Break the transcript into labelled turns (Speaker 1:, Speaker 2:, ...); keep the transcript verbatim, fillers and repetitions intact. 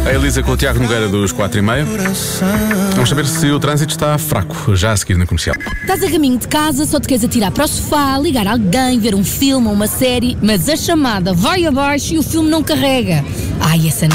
Speaker 1: A Elisa com o Tiago Nogueira dos quatro e meia. Vamos saber se o trânsito está fraco, já a seguir na comercial.
Speaker 2: Estás a caminho de casa, só te queres atirar para o sofá, ligar alguém, ver um filme ou uma série, mas a chamada vai abaixo e o filme não carrega. Ai, essa